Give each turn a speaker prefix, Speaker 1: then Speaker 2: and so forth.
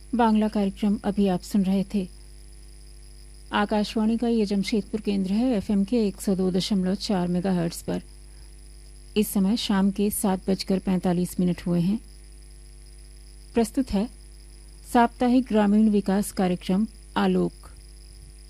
Speaker 1: बांग्ला कार्यक्रम अभी आप सुन रहे थे। आकाशवाणी का ये जमशेदपुर केंद्र है, एफएम के 102.4 मेगाहर्ट्ज पर। इस समय शाम के 7:45 हुए हैं। प्रस्तुत है साप्ताहिक ग्रामीण विकास कार्यक्रम आलोक।